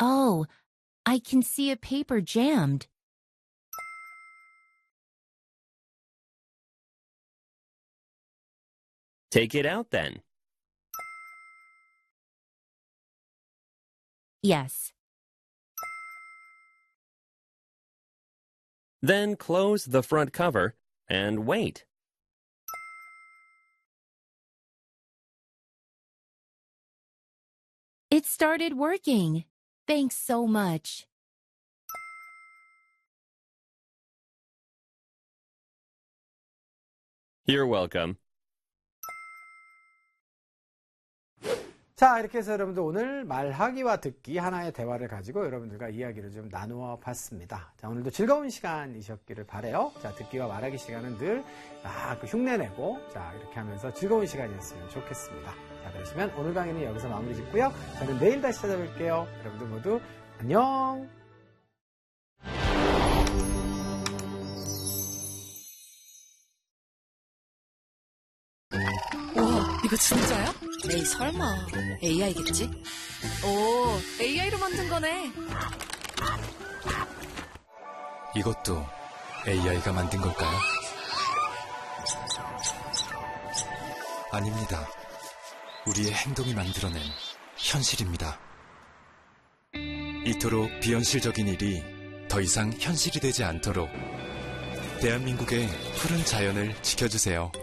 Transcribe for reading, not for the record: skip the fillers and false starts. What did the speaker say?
Oh, I can see a paper jammed. Take it out then. Yes. Then close the front cover and wait. It started working. Thanks so much. You're welcome. 자, 이렇게 해서 여러분들 오늘 말하기와 듣기 하나의 대화를 가지고 여러분들과 이야기를 좀 나누어 봤습니다. 자, 오늘도 즐거운 시간이셨기를 바라요. 자, 듣기와 말하기 시간은 늘 흉내내고 자, 이렇게 하면서 즐거운 시간이었으면 좋겠습니다. 자, 그러시면 오늘 강의는 여기서 마무리 짓고요. 저는 내일 다시 찾아뵐게요. 여러분들 모두 안녕. 와, 이거 진짜야? 에이, 설마. AI겠지? 오, AI로 만든 거네. 이것도 AI가 만든 걸까요? 아닙니다. 우리의 행동이 만들어낸 현실입니다. 이토록 비현실적인 일이 더 이상 현실이 되지 않도록 대한민국의 푸른 자연을 지켜주세요.